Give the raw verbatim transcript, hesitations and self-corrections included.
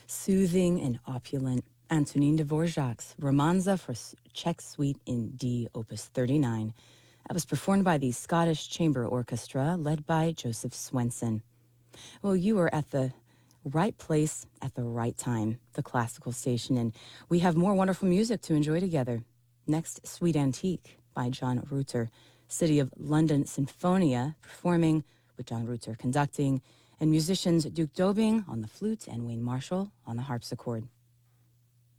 Soothing and opulent, Antonin Dvorak's Romanza for Czech Suite in D, Opus thirty-nine. That was performed by the Scottish Chamber Orchestra, led by Joseph Swenson. Well, you were at the right place at the right time, the classical station, and we have more wonderful music to enjoy together. Next, Sweet Antique by John Rutter, City of London Sinfonia, performing with John Rutter conducting, and musicians Duke Dobing on the flute and Wayne Marshall on the harpsichord.